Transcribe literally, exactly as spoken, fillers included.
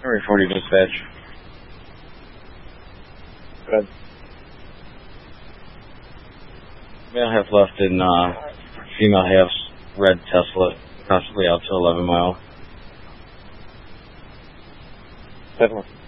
Henry forty dispatch. Good. Male half left in uh, female half's red Tesla, possibly out to eleven mile. Seven.